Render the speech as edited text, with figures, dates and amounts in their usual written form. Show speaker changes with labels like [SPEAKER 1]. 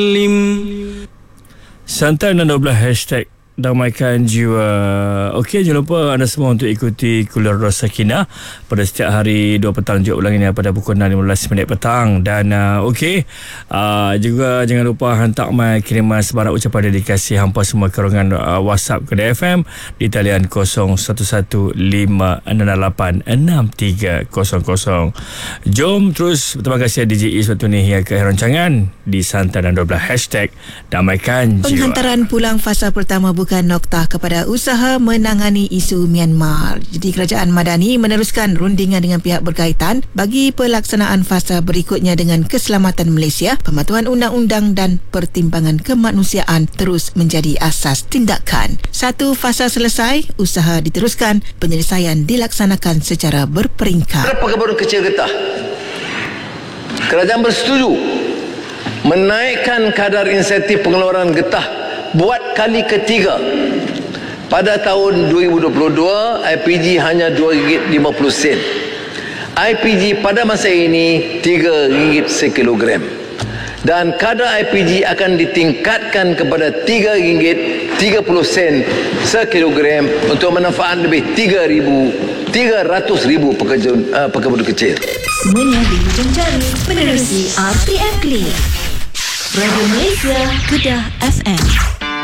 [SPEAKER 1] Santai 12 hashtag damaikan jiwa. Okey, jangan lupa anda semua untuk ikuti Kuliah Sakinah pada setiap hari 2 petang juga ulangannya pada pukul 6.15 petang. Dan juga jangan lupa hantar mai kiriman sebarang ucapan dedikasi hampa semua ke ruangan WhatsApp Kedah FM di talian 0115686300. Jom terus berterima kasih DJ Is waktu ni hingga ke akhir rancangan di Santai dan 12 hashtag damaikan jiwa.
[SPEAKER 2] Penghantaran pulang fasa pertama bukan noktah kepada usaha menangani isu Myanmar. Jadi Kerajaan Madani meneruskan rundingan dengan pihak berkaitan bagi pelaksanaan fasa berikutnya dengan keselamatan Malaysia. Pematuhan undang-undang dan pertimbangan kemanusiaan terus menjadi asas tindakan. Satu fasa selesai, usaha diteruskan, penyelesaian dilaksanakan secara berperingkat.
[SPEAKER 3] Perkebun kecil getah, kerajaan bersetuju menaikkan kadar insentif pengeluaran getah buat kali ketiga. Pada tahun 2022, IPG hanya RM2.50. IPG pada masa ini RM3 sekilogram. Dan kadar IPG akan ditingkatkan kepada RM3.30 sekilogram untuk manfaat lebih 300,000 pekebun kecil.
[SPEAKER 4] Semuanya di hujung jari menerusi RTM Click. Radio Malaysia, Kedah FM.